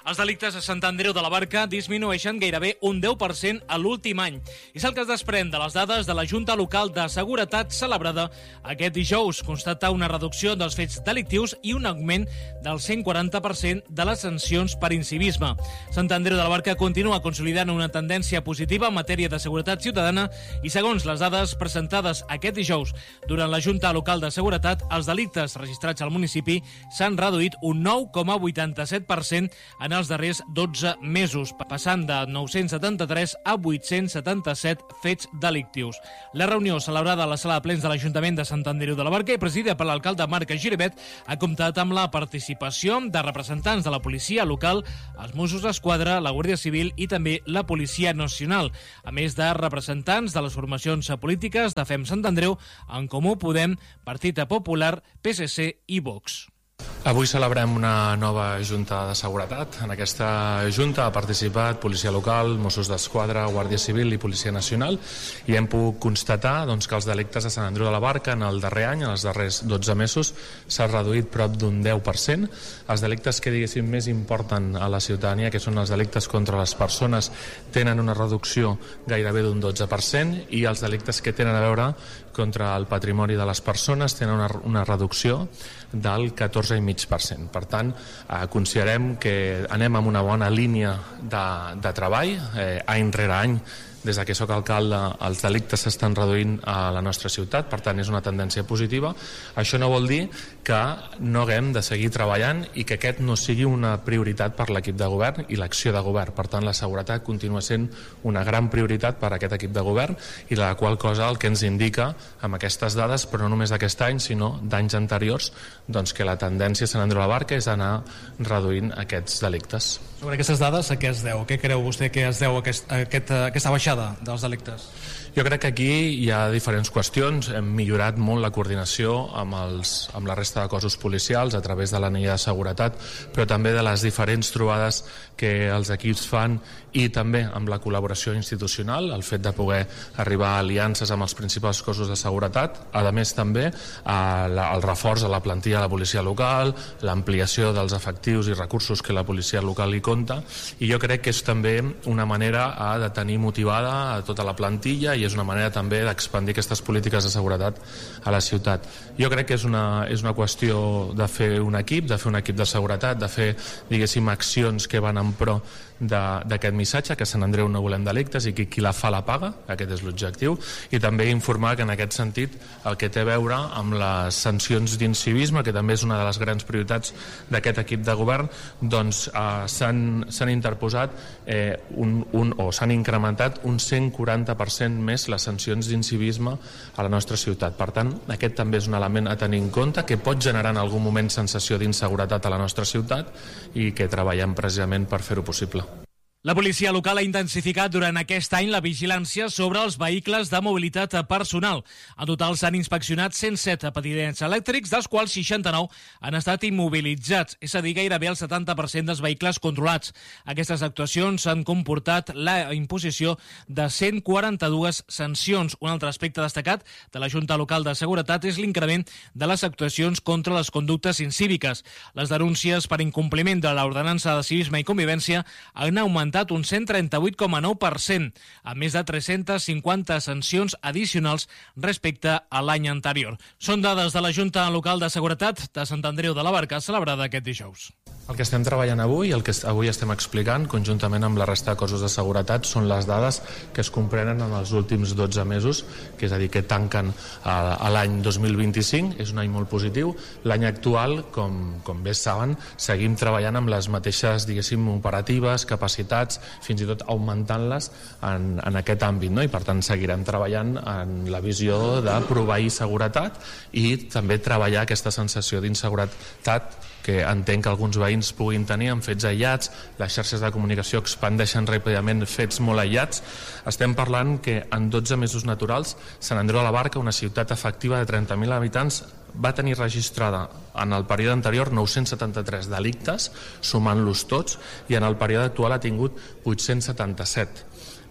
Els delictes a Sant Andreu de la Barca disminueixen gairebé un 10% a l'últim any. És el que es desprèn de les dades de la Junta Local de Seguretat celebrada aquest dijous. Constata una reducció dels fets delictius i un augment del 140% de les sancions per incivisme. Sant Andreu de la Barca continua consolidant una tendència positiva en matèria de seguretat ciutadana i, segons les dades presentades aquest dijous durant la Junta Local de Seguretat, els delictes registrats al municipi s'han reduït un 9,87% en els darrers 12 mesos, passant de 973 a 877 fets delictius. La reunió celebrada a la sala de plens de l'Ajuntament de Sant Andreu de la Barca i presidida per l'alcalde Marc Giribet ha comptat amb la participació de representants de la policia local, els Mossos d'Esquadra, la Guàrdia Civil i també la Policia Nacional, a més de representants de les formacions polítiques de FEM Sant Andreu, En Comú Podem, Partit Popular, PSC i Vox. Avui celebrem una nova Junta de Seguretat. En aquesta Junta ha participat Policia Local, Mossos d'Esquadra, Guàrdia Civil i Policia Nacional i hem pogut constatar que els delictes a Sant Andreu de la Barca en el darrer any, en els darrers 12 mesos, s'ha reduït prop d'un 10%. Els delictes que més importen a la ciutadania, que són els delictes contra les persones, tenen una reducció gairebé d'un 12% i els delictes que tenen a veure contra el patrimoni de les persones tenen una reducció del 14,5%. Per tant, considerem que anem amb una bona línia de treball, any rere any. Des que soc alcalde, els delictes s'estan reduint a la nostra ciutat, per tant és una tendència positiva. Això no vol dir que no haguem de seguir treballant i que aquest no sigui una prioritat per l'equip de govern i l'acció de govern. Per tant, la seguretat continua sent una gran prioritat per a aquest equip de govern i la qual cosa el que ens indica amb aquestes dades, però no només d'aquest any, sinó d'anys anteriors, doncs que la tendència a Sant Andreu de la Barca és anar reduint aquests delictes. Sobre aquestes dades, a què es deu? Què creu vostè que es deu aquesta baixada dels delictes? Jo crec que aquí hi ha diferents qüestions. Hem millorat molt la coordinació amb la resta de cossos policials a través de l'anella de seguretat, però també de les diferents trobades que els equips fan i també amb la col·laboració institucional, el fet de poder arribar a aliances amb els principals cossos de seguretat, a més també el reforç a la plantilla de la policia local, l'ampliació dels efectius i recursos que la policia local hi compta, i jo crec que és també una manera de tenir motivada a tota la plantilla i és una manera també d'expandir aquestes polítiques de seguretat a la ciutat. Jo crec que és una qüestió de fer un equip de seguretat, de fer, diguéssim, accions que van en pro d'aquest missatge, que a Sant Andreu no volem delictes i que qui la fa la paga, aquest és l'objectiu, i també informar que en aquest sentit el que té a veure amb les sancions d'incivisme, que també és una de les grans prioritats d'aquest equip de govern, doncs s'han interposat o s'han incrementat un 140% més les sancions d'incivisme a la nostra ciutat. Per tant, aquest també és un element a tenir en compte que pot generar en algun moment sensació d'inseguretat a la nostra ciutat i que treballem precisament per fer-ho possible. La policia local ha intensificat durant aquest any la vigilància sobre els vehicles de mobilitat personal. En total s'han inspeccionat 107 patinets elèctrics, dels quals 69 han estat immobilitzats, és a dir, gairebé el 70% dels vehicles controlats. Aquestes actuacions han comportat la imposició de 142 sancions. Un altre aspecte destacat de la Junta Local de Seguretat és l'increment de les actuacions contra les conductes incíviques. Les denúncies per incompliment de l'ordenança de civisme i convivència han augmentat un 138,9%, a més de 350 sancions addicionals respecte a l'any anterior. Són dades de la Junta Local de Seguretat de Sant Andreu de la Barca, celebrada aquest dijous. El que estem treballant avui, el que avui estem explicant, conjuntament amb la resta de cossos de seguretat, són les dades que es comprenen en els últims 12 mesos, que és a dir, que tanquen a l'any 2025. És un any molt positiu. L'any actual, com bé saben, seguim treballant amb les mateixes, diguéssim, operatives, capacitats, fins i tot augmentant-les en aquest àmbit, no? I per tant seguirem treballant en la visió de proveir seguretat i també treballar aquesta sensació d'inseguretat que entenc que alguns veïns puguin tenir en fets aïllats. Les xarxes de comunicació expandeixen ràpidament fets molt aïllats. Estem parlant que en 12 mesos naturals Sant Andreu de la Barca, una ciutat efectiva de 30.000 habitants, va tenir registrada en el període anterior 973 delictes, sumant-los tots, i en el període actual ha tingut 877.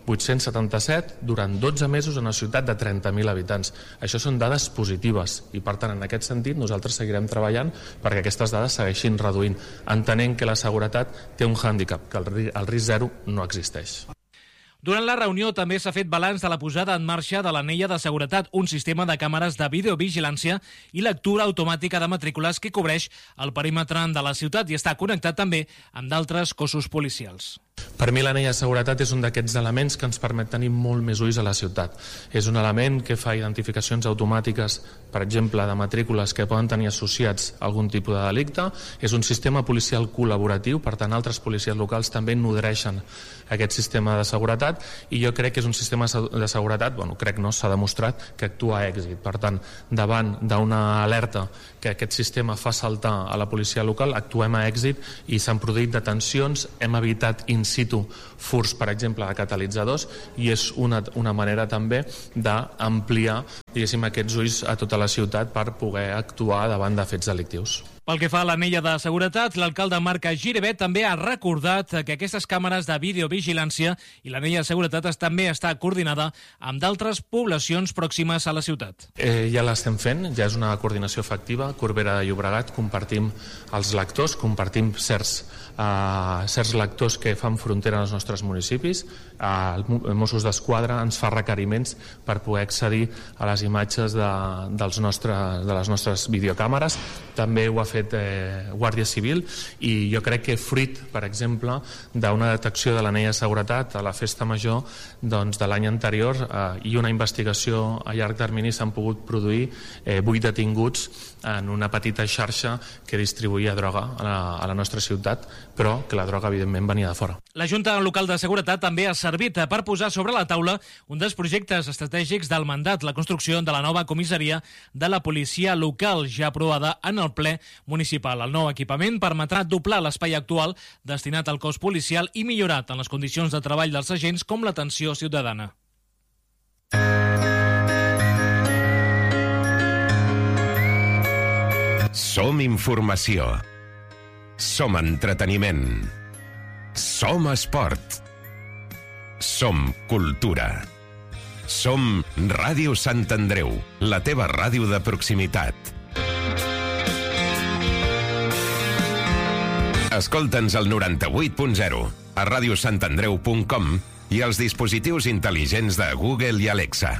877 durant 12 mesos en una ciutat de 30.000 habitants. Això són dades positives i, per tant, en aquest sentit nosaltres seguirem treballant perquè aquestes dades segueixin reduint, entenent que la seguretat té un hàndicap, que el risc zero no existeix. Durant la reunió també s'ha fet balanç de la posada en marxa de l'anella de seguretat, un sistema de càmeres de videovigilància i lectura automàtica de matrícules que cobreix el perímetre de la ciutat i està connectat també amb d'altres cossos policials. Per mi l'anella de seguretat és un d'aquests elements que ens permet tenir molt més ulls a la ciutat. És un element que fa identificacions automàtiques, per exemple, de matrícules que poden tenir associats a algun tipus de delicte. És un sistema policial col·laboratiu, per tant, altres policies locals també nodreixen aquest sistema de seguretat i jo crec que és un sistema de seguretat, s'ha demostrat que actua a èxit. Per tant, davant d'una alerta que aquest sistema fa saltar a la policia local, actuem a èxit i s'han produït detencions, hem evitat in situ furs, per exemple, de catalitzadors i és una manera també d'ampliar, diguéssim, aquests ulls a tota la ciutat per poder actuar davant de fets delictius. Pel que fa a l'anella de seguretat, l'alcalde Marc Giribet també ha recordat que aquestes càmeres de videovigilància i l'anella de seguretat també està coordinada amb d'altres poblacions pròximes a la ciutat. Ja l'estem fent, ja és una coordinació efectiva. Corbera de Llobregat compartim els lectors, compartim certs lectors que fan frontera als nostres municipis. Els Mossos d'Esquadra ens fa requeriments per poder accedir a les imatges de les nostres videocàmeres. També ho ha fet Guàrdia Civil i jo crec que fruit, per exemple, d'una detecció de l'anella de seguretat a la festa major de l'any anterior i una investigació a llarg termini s'han pogut produir 8 detinguts en una petita xarxa que distribuïa droga a la nostra ciutat, però que la droga evidentment venia de fora. La Junta Local de Seguretat també ha servit per posar sobre la taula un dels projectes estratègics del mandat, la construcció de la nova comissaria de la policia local, ja aprovada en el ple municipal. El nou equipament permetrà doblar l'espai actual destinat al cos policial i millorar tant les condicions de treball dels agents com l'atenció ciutadana. Som informació. Som entreteniment. Som esport. Som cultura. Som Ràdio Sant Andreu, la teva ràdio de proximitat. Escolta'ns al 98.0, a radiosantandreu.com i als dispositius intel·ligents de Google i Alexa.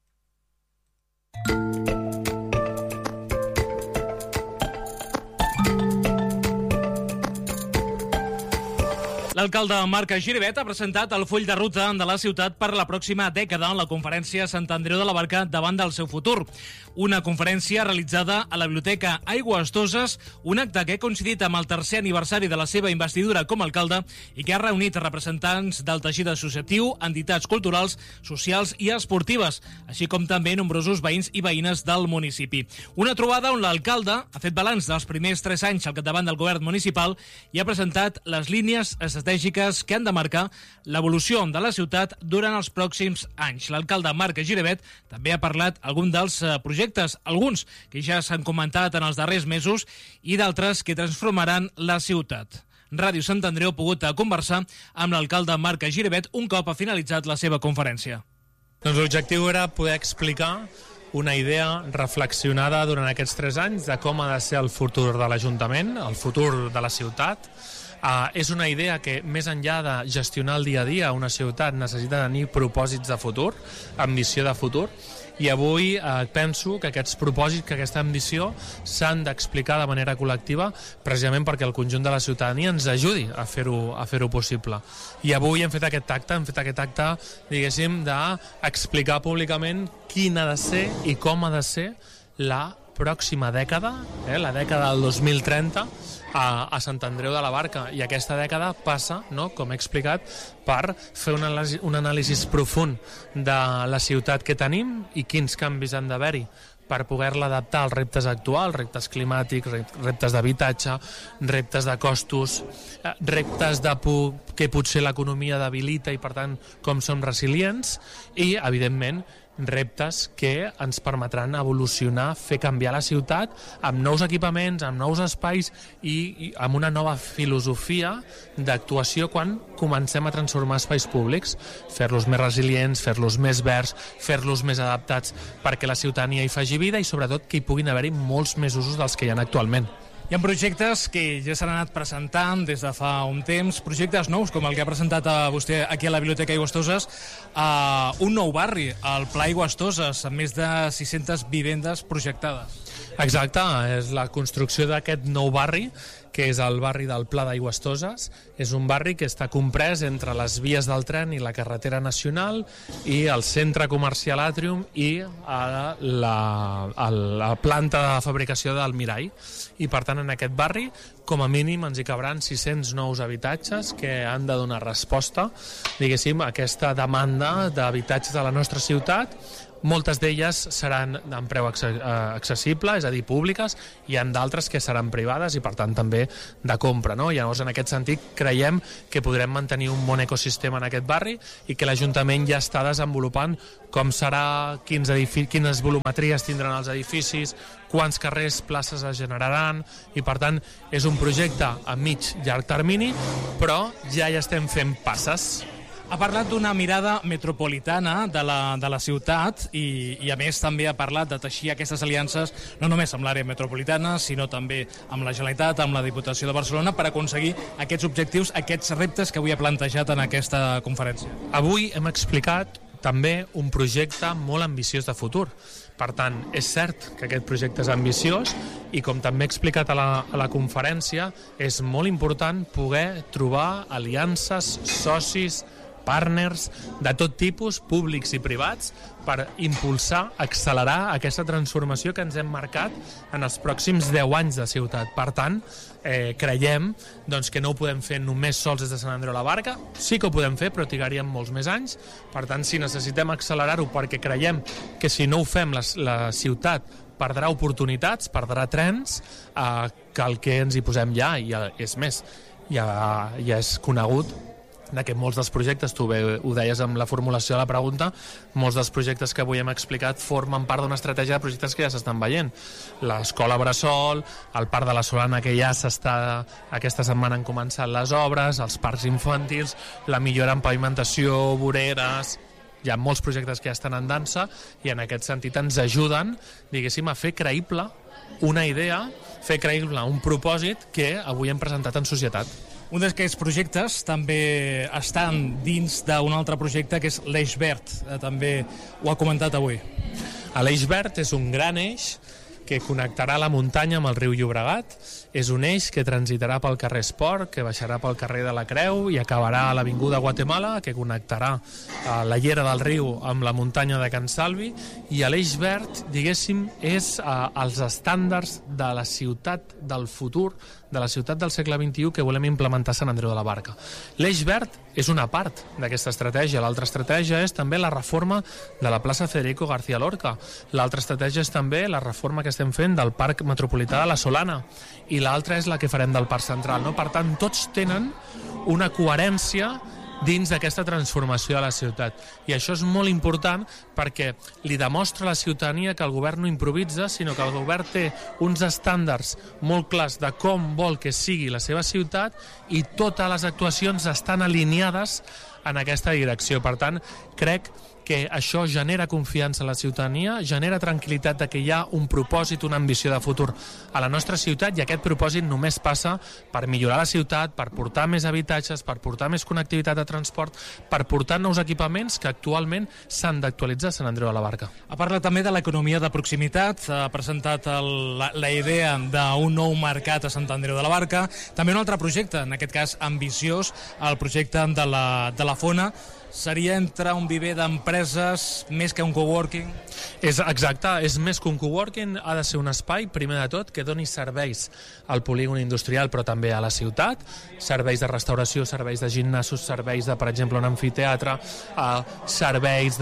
L'alcalde Marc Giribet ha presentat el full de ruta de la ciutat per la pròxima dècada en la conferència Sant Andreu de la Barca davant del seu futur. Una conferència realitzada a la Biblioteca Aigües Toses, un acte que ha coincidit amb el tercer aniversari de la seva investidura com a alcalde i que ha reunit representants del teixit associatiu, entitats culturals, socials i esportives, així com també nombrosos veïns i veïnes del municipi. Una trobada on l'alcalde ha fet balanç dels primers 3 anys al capdavant del govern municipal i ha presentat les línies estratègiques que han de marcar l'evolució de la ciutat durant els pròxims anys. L'alcalde Marc Giribet també ha parlat d'alguns dels projectes, alguns que ja s'han comentat en els darrers mesos i d'altres que transformaran la ciutat. Ràdio Sant Andreu ha pogut conversar amb l'alcalde Marc Giribet un cop ha finalitzat la seva conferència. Doncs l'objectiu era poder explicar una idea reflexionada durant aquests 3 anys de com ha de ser el futur de l'Ajuntament, el futur de la ciutat. És una idea que, més enllà de gestionar el dia a dia, una ciutat necessita tenir propòsits de futur, ambició de futur, i avui penso que aquests propòsits, que aquesta ambició s'han d'explicar de manera col·lectiva precisament perquè el conjunt de la ciutadania ens ajudi a fer-ho possible. I avui hem fet aquest acte, diguéssim, d'explicar públicament quin ha de ser i com ha de ser la pròxima dècada, la dècada del 2030, a Sant Andreu de la Barca. I aquesta dècada passa, com he explicat, per fer un anàlisi profund de la ciutat que tenim i quins canvis han d'haver-hi per poder-la adaptar als reptes actuals, reptes climàtics, reptes d'habitatge, reptes de costos, reptes que potser l'economia debilita i, per tant, com som resilients i, evidentment, reptes que ens permetran evolucionar, fer canviar la ciutat amb nous equipaments, amb nous espais i amb una nova filosofia d'actuació quan comencem a transformar espais públics, fer-los més resilients, fer-los més verds, fer-los més adaptats perquè la ciutadania hi faci vida i sobretot que hi puguin haver-hi molts més usos dels que hi ha actualment. Hi ha projectes que ja s'han anat presentant des de fa un temps, projectes nous, com el que ha presentat vostè aquí a la Biblioteca Aigües-Toses, un nou barri, el Pla Aigües-Toses, amb més de 600 vivendes projectades. Exacte, és la construcció d'aquest nou barri, que és el barri del Pla d'Aigües-Toses. És un barri que està comprès entre les vies del tren i la carretera nacional i el centre comercial Atrium i la planta de fabricació del Mirall. I per tant en aquest barri com a mínim ens hi cabran 600 nous habitatges que han de donar resposta, diguéssim, a aquesta demanda d'habitatges de la nostra ciutat. Moltes d'elles seran en preu accessible, és a dir, públiques, i en d'altres que seran privades i, per tant, també de compra, no? I llavors, en aquest sentit, creiem que podrem mantenir un bon ecosistema en aquest barri i que l'Ajuntament ja està desenvolupant com serà, quines volumetries tindran els edificis, quants carrers, places es generaran, i, per tant, és un projecte a mig llarg termini, però ja hi estem fent passes. Ha parlat d'una mirada metropolitana de la ciutat i a més també ha parlat de teixir aquestes aliances no només amb l'àrea metropolitana sinó també amb la Generalitat, amb la Diputació de Barcelona per aconseguir aquests objectius, aquests reptes que avui ha plantejat en aquesta conferència. Avui hem explicat també un projecte molt ambiciós de futur. Per tant, és cert que aquest projecte és ambiciós i, com també he explicat a la conferència, és molt important poder trobar aliances, socis, partners de tot tipus, públics i privats, per impulsar, accelerar aquesta transformació que ens hem marcat en els pròxims 10 anys de ciutat. Per tant, creiem que no ho podem fer només sols des de Sant Andreu de la Barca, sí que ho podem fer, però trigaríem molts més anys. Per tant, si necessitem accelerar-ho perquè creiem que si no ho fem la ciutat perdrà oportunitats, perdrà trens, cal que ens hi posem ja, i és més, ja és conegut que molts dels projectes, tu bé ho deies amb la formulació de la pregunta, molts dels projectes que avui hem explicat formen part d'una estratègia de projectes que ja s'estan veient. L'escola Bressol, el Parc de la Solana, que ja aquesta setmana han començat les obres, els parcs infantils, la millora en pavimentació, voreres. Hi ha molts projectes que ja estan en dansa i en aquest sentit ens ajuden, diguéssim, a fer creïble una idea, fer creïble un propòsit que avui hem presentat en societat. Un d'aquests projectes també estan dins d'un altre projecte que és l'Eix Verd, també ho ha comentat avui. L'Eix Verd és un gran eix que connectarà la muntanya amb el riu Llobregat. És un eix que transitarà pel carrer Esport, que baixarà pel carrer de la Creu i acabarà a l'Avinguda Guatemala, que connectarà la llera del riu amb la muntanya de Can Salvi. I l'Eix Verd, diguéssim, és els estàndards de la ciutat del futur, de la ciutat del segle XXI que volem implementar a Sant Andreu de la Barca. L'Eix Verd és una part d'aquesta estratègia. L'altra estratègia és també la reforma de la plaça Federico García Lorca. L'altra estratègia és també la reforma que estem fent del Parc Metropolità de la Solana. I l'altra és la que farem del Parc Central. No? Per tant, tots tenen una coherència dins d'aquesta transformació de la ciutat. I això és molt important perquè li demostra a la ciutadania que el govern no improvisa, sinó que el govern té uns estàndards molt clars de com vol que sigui la seva ciutat i totes les actuacions estan alineades en aquesta direcció. Per tant, crec que això genera confiança a la ciutadania, genera tranquil·litat de que hi ha un propòsit, una ambició de futur a la nostra ciutat, i aquest propòsit només passa per millorar la ciutat, per portar més habitatges, per portar més connectivitat de transport, per portar nous equipaments que actualment s'han d'actualitzar a Sant Andreu de la Barca. Ha parlat també de l'economia de proximitat, ha presentat la idea d'un nou mercat a Sant Andreu de la Barca, també un altre projecte, en aquest cas ambiciós, el projecte de la Fona. Seria entre un viver d'empreses més que un coworking? És exacte, és més que un coworking, ha de ser un espai, primer de tot, que doni serveis al polígon industrial, però també a la ciutat, serveis de restauració, serveis de gimnasos, serveis de, per exemple, un amfiteatre, serveis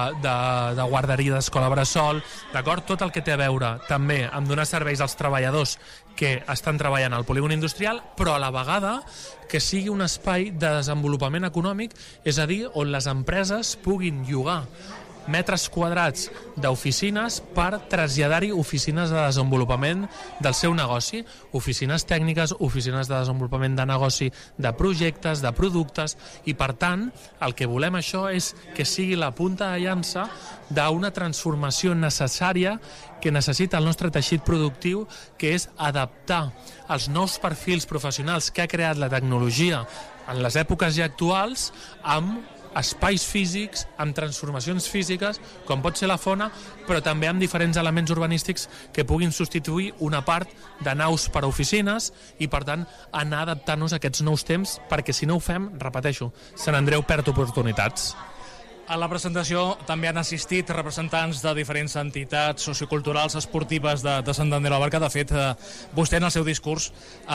de guarderia d'escola Bressol, d'acord? Tot el que té a veure també amb donar serveis als treballadors que estan treballant al polígon industrial, però a la vegada que sigui un espai de desenvolupament econòmic, és a dir, on les empreses puguin llogar metres quadrats d'oficines per traslladar-hi oficines de desenvolupament del seu negoci, oficines tècniques, oficines de desenvolupament de negoci, de projectes, de productes, i per tant el que volem això és que sigui la punta de llança d'una transformació necessària que necessita el nostre teixit productiu, que és adaptar els nous perfils professionals que ha creat la tecnologia en les èpoques ja actuals amb espais físics, amb transformacions físiques, com pot ser la Fona, però també amb diferents elements urbanístics que puguin substituir una part de naus per a oficines i, per tant, anar adaptant-nos a aquests nous temps, perquè si no ho fem, repeteixo, Sant Andreu perd oportunitats. A la presentació també han assistit representants de diferents entitats socioculturals, esportives de Sant Andreu de la Barca. De fet, vostè en el seu discurs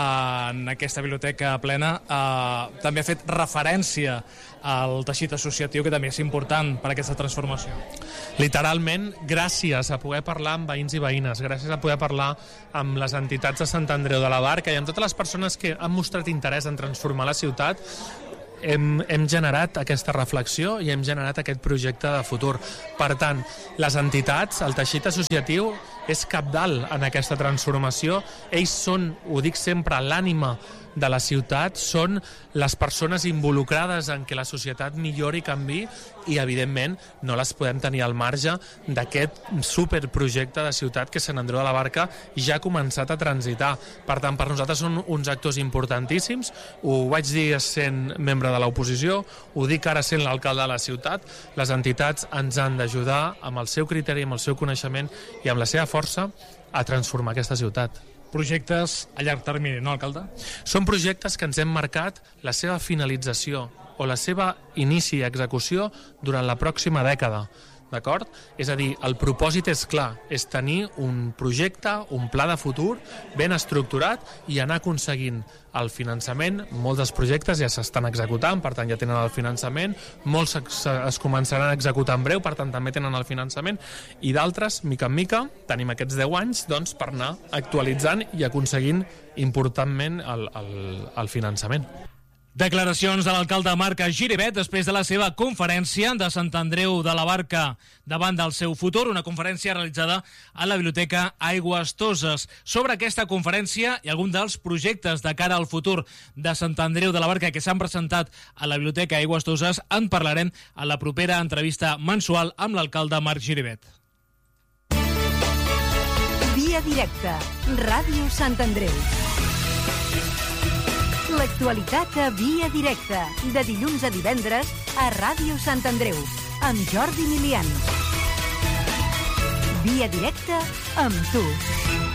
en aquesta biblioteca plena també ha fet referència al teixit associatiu, que també és important per a aquesta transformació. Literalment, gràcies a poder parlar amb veïns i veïnes, gràcies a poder parlar amb les entitats de Sant Andreu de la Barca i amb totes les persones que han mostrat interès en transformar la ciutat, hem generat aquesta reflexió i hem generat aquest projecte de futur. Per tant, les entitats, el teixit associatiu és cabdal en aquesta transformació. Ells són, ho dic sempre, l'ànima de la ciutat, són les persones involucrades en què la societat millori i canvi, i evidentment no les podem tenir al marge d'aquest superprojecte de ciutat que Sant Andreu de la Barca ja ha començat a transitar. Per tant, per nosaltres són uns actors importantíssims. Ho vaig dir sent membre de l'oposició, ho dic ara sent l'alcalde de la ciutat. Les entitats ens han d'ajudar amb el seu criteri, amb el seu coneixement i amb la seva força a transformar aquesta ciutat. Projectes a llarg termini, no, alcalde? Són projectes que ens hem marcat la seva finalització o la seva inici i execució durant la pròxima dècada. D'acord? És a dir, el propòsit és clar, és tenir un projecte, un pla de futur ben estructurat i anar aconseguint el finançament. Molts dels projectes ja s'estan executant, per tant ja tenen el finançament, molts es començaran a executar en breu, per tant també tenen el finançament, i d'altres, mica en mica, tenim aquests 10 anys doncs, per anar actualitzant i aconseguint importantment el finançament. Declaracions de l'alcalde Marc Giribet després de la seva conferència de Sant Andreu de la Barca davant del seu futur, una conferència realitzada a la Biblioteca Aigües Toses. Sobre aquesta conferència i algun dels projectes de cara al futur de Sant Andreu de la Barca que s'han presentat a la Biblioteca Aigües Toses en parlarem a la propera entrevista mensual amb l'alcalde Marc Giribet. Via directa, Ràdio Sant Andreu. L'actualitat a Via Directa, de dilluns a divendres a Ràdio Sant Andreu, amb Jordi Milian. Via Directa amb tu.